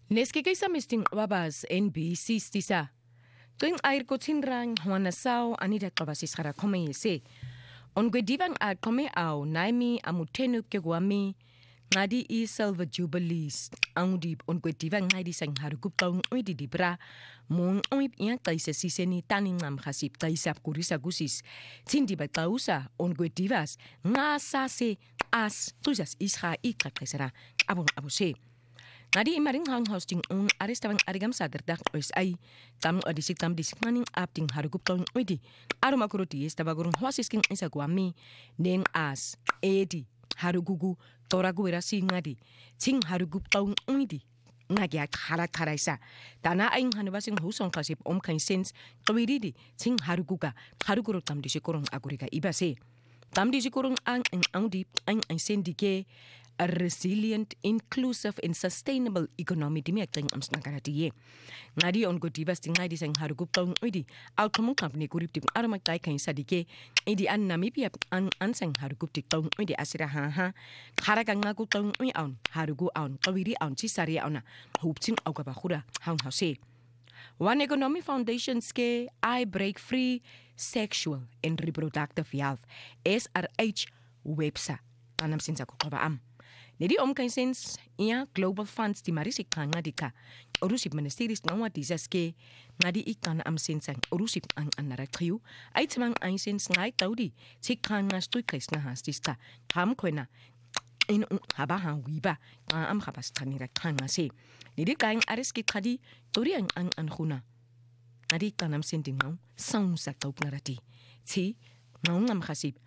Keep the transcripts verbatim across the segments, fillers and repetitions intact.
Neskikisa misting wabas N B C stisa. Tuing air kotsinrang wanasao anida klabasis hara kome yese. On gwedivang at kome au naimi amutenu kegwami ngadi i silver jubilees. Ang dib on gwedivang ngadi sang harugup taung oidi dibra mong oib iya kaisa siseni taning ngam khasip kaisa kurisa gusis. Tindi ba klausa on gwedivas nga sase as tuzas isha ikra kaisara abong abose. Ngadi imaring hang hosting un aristabang arigam sadardak os ay tam odisik tam disikmaning apting harugup taung oidi aroma kuruti estabagurung hosisking isa guami neng as edi harugugu toraguera si ngadi ting harugup taung oidi ngagya khara kharaisa dana aing hanubasing husong kasip om kain sense kawiridi ting haruguga haruguru tam disikurung aguriga ibase tam disikurung ang ang audi ang ang sendike a resilient, inclusive, and sustainable economy di miak teng amsna karati ngadi on go divas tingai di sang harugup taung oidi outcome company kurip tim aramak tai kain sadike idi an namibia an an sang harugup tik taung oidi asira ha ha kharaga ngaku taung oi on harugu on kawiri on chisari ona hupting auga bahura hang hause One Economy Foundation ske I Break Free Sexual and Reproductive Health S R H websa anam sinsa ko ba am Nedi om kain sens ia global funds di marisik kanga dika urusip ministeris ngawa disaske ngadi ikana am sensang urusip ang anara kriu ai tmang ai sens ngai taudi tik kanga stui kres na hastiska kam koina in haba ha wiba am khabas tanira kanga se nedi kain ariski khadi tori ang ang ankhuna ngadi kanam sending ngau sang sa taup narati ti ngau ngam khasip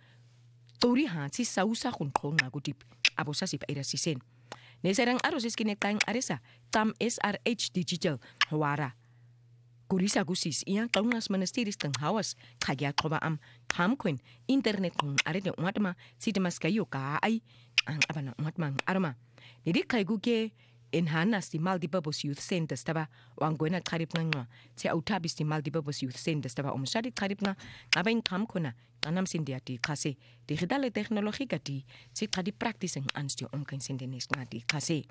tori ha ti sausa khun khonga gutip abosa sip era sisen neserang arus iskine kaing aresa tam S R H digital hawara kurisa gusis iya taungas ministeris tang hawas khagya khoba am hamkwen internet kung arede umatma sidemas kayo ka ai ang abana umatma arma nidi kaigu ke enhanas di multipurpose youth centers taba wangwena kharip nga che autabis di multipurpose youth centers taba umsadi kharip nga abain kam khona kanam sindiati khase digital technology kati si khadi practicing ansti umkain sindenes ngati khase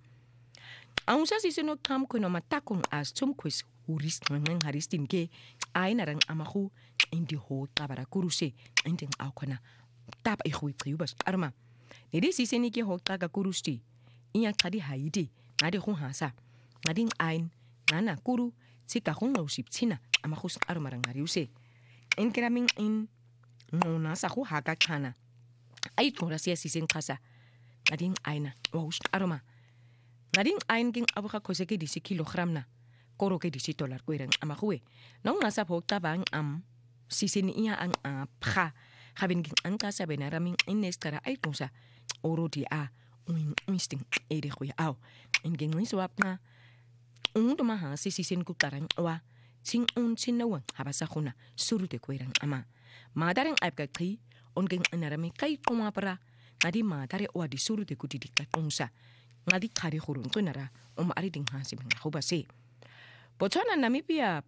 aunsa sisino kam khona matakung as tum quiz uris ngeng haristin ke ainarang amahu indi ho tabara kuruse inding aukona tab i khui triubas arma nidi siseni ke ho taga kurusti iya khadi haidi ngadi khung hasa ngading ain nana kuru tsika khung usip tsina amahus arumarang ngariuse in kraming in ngona sa khu haka khana ai tora sia sisen khasa ngading aina waus aruma ngading ain king abuka khoseke disi kilogram na koro ke disi dollar koirang amahue nong nasa phokta bang am sisen iya ang apha habin king angka sa benaraming inestara ai tosa orodi a un insting ede khoya au ingeng ni swap na un to maha sisisen ku tarang wa ting un chinawa habasa khuna surute koirang ama madareng aipka khi ongeng anarame kai toma para ngadi madare wa di surute ku didika tongsa ngadi khari khurun tunara um ari ding ha simen khobase Botswana Namibia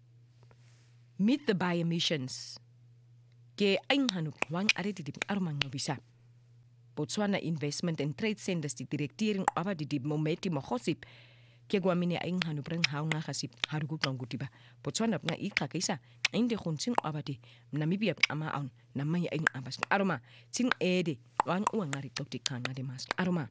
meet the by emissions ke aing hanu wang ari di armang ngobisa Botswana Investment and Trade Centers di direktiring aba di momenti mohosip ke gwamini aing hanu brang haunga khasip harugu ngutiba Botswana nga ikha kaisa inde khunching aba di Namibia ama aun namai aing abas aroma ting ede wan uangari tokti kanga de mas aroma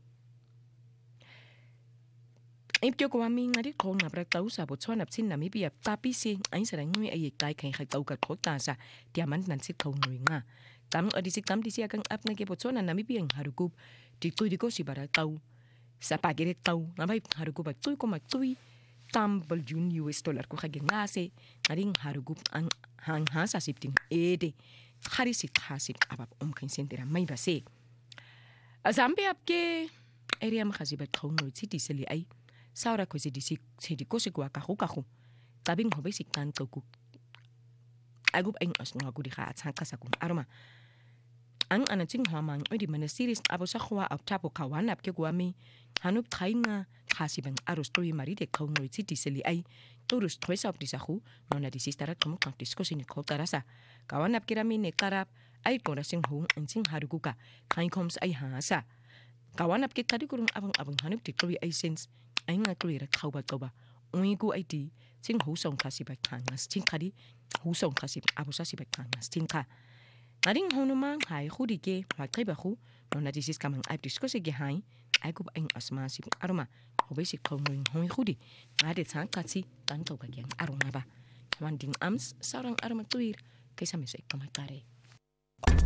Ipke gwami ngari khong ngabra tausa Botswana tin Namibia tapi se aing sarang ngi ay kai kai khai tau ka khota sa diamant nan sit khong nga tam odisik tam disia kang ap na ke Botswana Namibia harugup di tu di ko si bara tau sa pagere tau ngabai harugup tu ko ma tui tam biljun U S dollar ko khage ngase ngaring harugup ang hang hasa sipting ede kharisi khasip abab um kain sentera mai base azambe apke area ma khasibat khong no city seli ai saura ko si disi sedi ko se kwa ka ho ka ho tabing hobe sikkan ko ku agup ang as nga ku di kha atsan ka sa kum arma ang anating hamang odi manasiris abo sa khwa ap tapo kawanap ke gwami hanup thainga khasibang arus toi mari de khong noi city seli ai turus thoisa ap disahu nona disistara kum kan diskosin ko tarasa kawanap kirami ne karap ai ko rasing hung anting haruguka kain koms ai hasa kawanap ke kadi kurung abang abang hanup tikwi ai sense ay nga klwira qhawba qoba ungiku id ting husong khasi ba qhangas ting khadi husong khasi abusasi ba qhangas ting kha Ading honumang hai khudi ke maqeba khu nona disis kamang ai diskuse ge hai ai ku ing asma si aroma obesi qawng hoi khudi ade sang qatsi tan qoba ge aroma ba wanding ams sarang arama tuir kaysa mesek kamatare